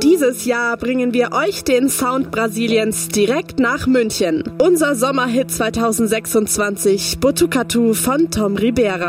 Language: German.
Dieses Jahr bringen wir euch den Sound Brasiliens direkt nach München. Unser Sommerhit 2026, Botucatu von Tom Ribera.